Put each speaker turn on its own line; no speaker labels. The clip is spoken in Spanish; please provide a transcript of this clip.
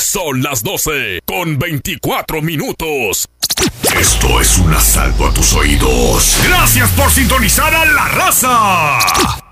Son las 12:24.
Esto es un asalto a tus oídos.
Gracias por sintonizar a La Raza.